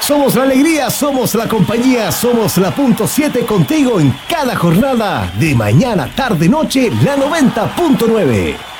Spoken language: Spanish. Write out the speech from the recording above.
Somos la alegría, somos la compañía, somos la punto 7 contigo en cada jornada de mañana, tarde, noche, la 90.9.